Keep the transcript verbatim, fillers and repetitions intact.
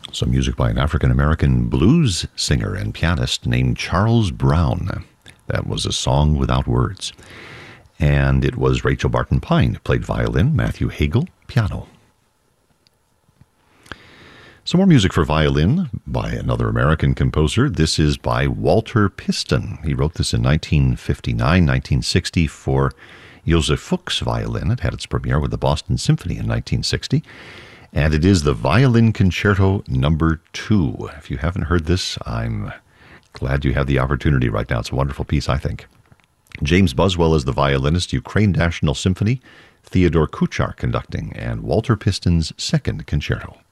Some music by an African-American blues singer and pianist named Charles Brown. That was A Song Without Words. And it was Rachel Barton Pine who played violin, Matthew Hagel, piano. Some more music for violin by another American composer. This is by Walter Piston. He wrote this in nineteen fifty-nine, nineteen sixty for Joseph Fuchs violin. It had its premiere with the Boston Symphony in nineteen sixty. And it is the Violin Concerto number two. If you haven't heard this, I'm glad you have the opportunity right now. It's a wonderful piece, I think. James Buswell is the violinist, Ukraine National Symphony, Theodore Kuchar conducting, and Walter Piston's second concerto.